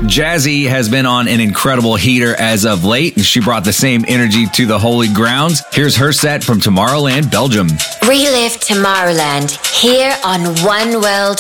Jazzy has been on an incredible heater as of late, and she brought the same energy to the Holy Grounds. Here's her set from Tomorrowland, Belgium. Relive Tomorrowland here on One World